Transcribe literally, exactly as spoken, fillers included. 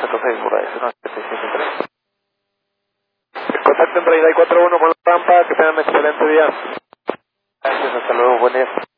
ciento seis, por ahí, cero siete siete tres. Contacto en realidad cuatro uno con la rampa, que tengan un excelente día. Gracias, hasta luego, buen día.